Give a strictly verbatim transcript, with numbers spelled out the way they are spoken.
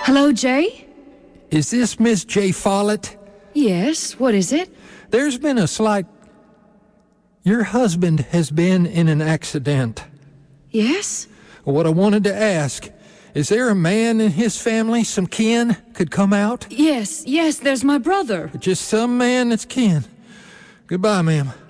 Hello, Jay? Is this Miss J. Follett? Yes, what is it? There's been a slight... Your husband has been in an accident. Yes? What I wanted to ask, is there a man in his family, some kin, could come out? Yes, yes, there's my brother. Just some man that's kin. Goodbye, ma'am.